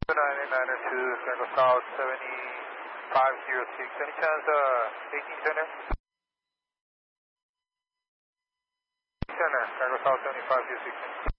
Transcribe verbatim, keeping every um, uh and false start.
nine eight nine two, Tango South seventy-five zero six. Any chance uh, eighteen center? Center, Tango South seventy-five zero six.